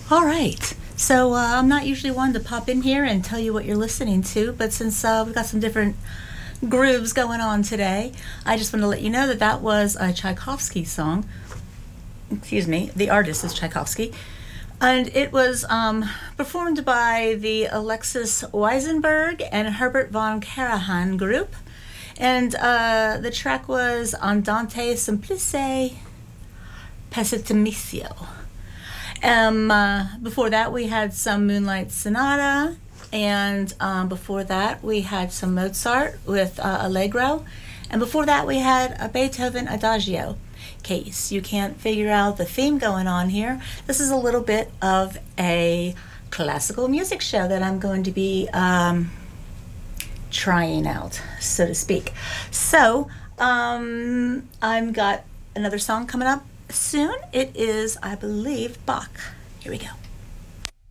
All right. So I'm not usually one to pop in here and tell you what you're listening to, but since we've got some different grooves going on today, I just want to let you know that that was a Tchaikovsky song. Excuse me, the artist is Tchaikovsky. And it was performed by the Alexis Weisenberg and Herbert von Karajan group. And the track was Andante Semplice Pessimissimo. Before that, we had some Moonlight Sonata, and before that, we had some Mozart with Allegro, and before that, we had a Beethoven Adagio. In case you can't figure out the theme going on here, this is a little bit of a classical music show that I'm going to be trying out, so to speak. So, I've got another song coming up soon. It is, I believe, Bach. Here we go.